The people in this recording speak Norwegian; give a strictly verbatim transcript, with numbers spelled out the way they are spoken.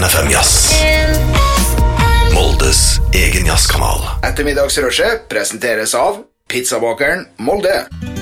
N F M Jazz. Moldes egen jazzkanal. Ettermiddagsrushet presenteres av Pizzabakeren Molde.